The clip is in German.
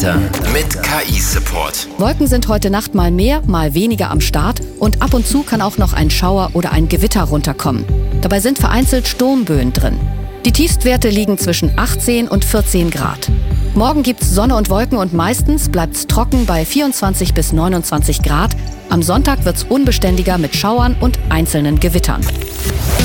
Wetter mit KI-Support. Wolken sind heute Nacht mal mehr, mal weniger am Start und ab und zu kann auch noch ein Schauer oder ein Gewitter runterkommen. Dabei sind vereinzelt Sturmböen drin. Die Tiefstwerte liegen zwischen 18 und 14 Grad. Morgen gibt's Sonne und Wolken und meistens bleibt's trocken bei 24 bis 29 Grad. Am Sonntag wird's unbeständiger mit Schauern und einzelnen Gewittern.